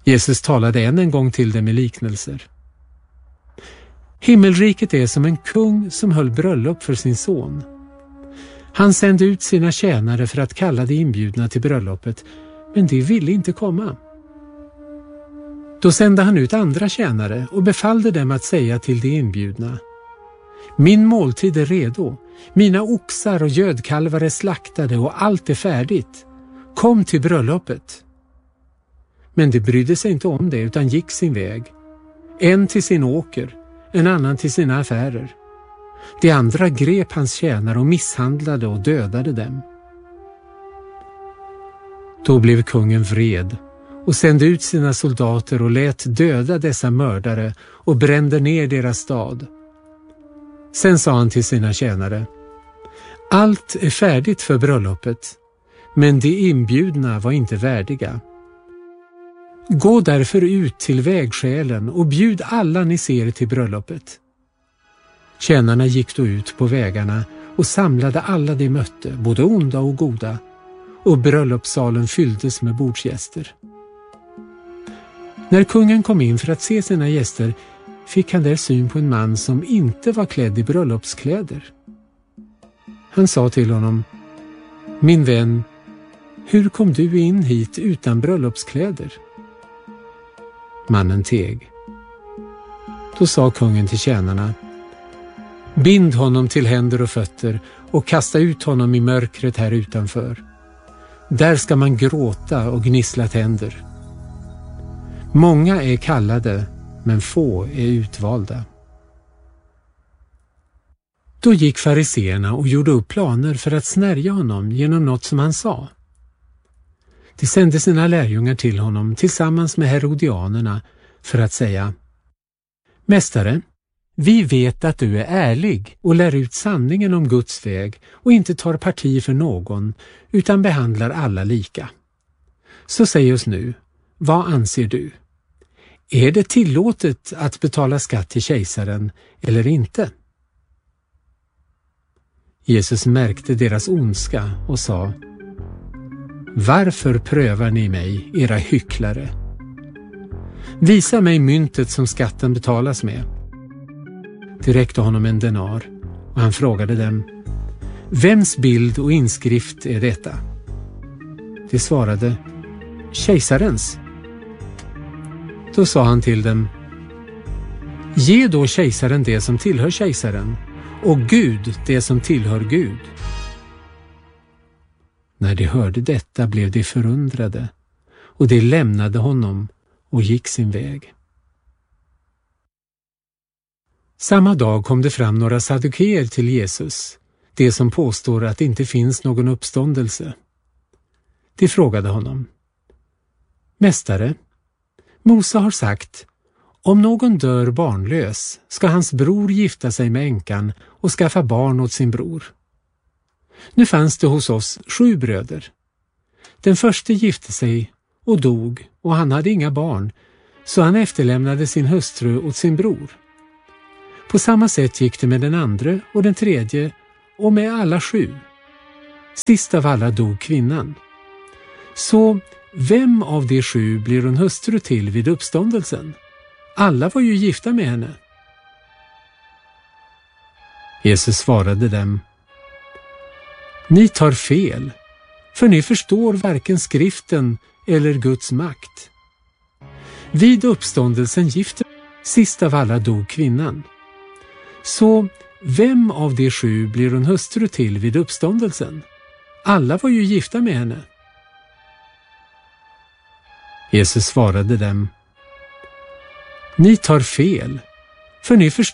Jesus talade än en gång till dem i liknelser. Himmelriket är som en kung som höll bröllop för sin son. Han sände ut sina tjänare för att kalla de inbjudna till bröllopet, men de ville inte komma. Då sände han ut andra tjänare och befallde dem att säga till de inbjudna: Min måltid är redo, mina oxar och gödkalvar är slaktade och allt är färdigt. Kom till bröllopet. Men de brydde sig inte om det utan gick sin väg. En till sin åker, en annan till sina affärer. De andra grep hans tjänare och misshandlade och dödade dem. Då blev kungen vred och sände ut sina soldater och lät döda dessa mördare och brände ner deras stad. Sen sa han till sina tjänare: Allt är färdigt för bröllopet, men de inbjudna var inte värdiga. Gå därför ut till vägskälen och bjud alla ni ser till bröllopet. Tjänarna gick då ut på vägarna och samlade alla de mötte, både onda och goda, och bröllopssalen fylldes med bordsgäster. När kungen kom in för att se sina gäster fick han där syn på en man som inte var klädd i bröllopskläder. Han sa till honom: Min vän, hur kom du in hit utan bröllopskläder? Mannen teg. Då sa kungen till tjänarna: Bind honom till händer och fötter och kasta ut honom i mörkret här utanför. Där ska man gråta och gnissla tänder. Många är kallade, men få är utvalda. Då gick fariseerna och gjorde upp planer för att snärja honom genom något som han sa. De sände sina lärjungar till honom tillsammans med herodianerna för att säga: Mästare, vi vet att du är ärlig och lär ut sanningen om Guds väg och inte tar parti för någon utan behandlar alla lika. Så säg oss nu, vad anser du? Är det tillåtet att betala skatt till kejsaren eller inte? Jesus märkte deras ondska och sa: Varför prövar ni mig, era hycklare? Visa mig myntet som skatten betalas med. De räckte honom en denar och han frågade dem: Vems bild och inskrift är detta? De svarade: Kejsarens. Då sa han till dem: Ge då kejsaren det som tillhör kejsaren och Gud det som tillhör Gud. När de hörde detta blev de förundrade och de lämnade honom och gick sin väg. Samma dag kom det fram några saddukeer till Jesus, de som påstår att det inte finns någon uppståndelse. De frågade honom: Mästare, Mose har sagt: om någon dör barnlös ska hans bror gifta sig med änkan och skaffa barn åt sin bror. Nu fanns det hos oss 7 bröder. Den förste gifte sig och dog och han hade inga barn, så han efterlämnade sin hustru åt sin bror. På samma sätt gick det med den andra och den tredje och med alla 7. Sist av alla dog kvinnan. Så vem av de 7 blir hon hustru till vid uppståndelsen? Alla var ju gifta med henne. Jesus svarade dem: Ni tar fel, för ni förstår varken skriften eller Guds makt. Vid uppståndelsen gifte sist av alla dog kvinnan. Så vem av de 7 blir hon hustru till vid uppståndelsen? Alla var ju gifta med henne. Jesus svarade dem: Ni tar fel, för ni förstår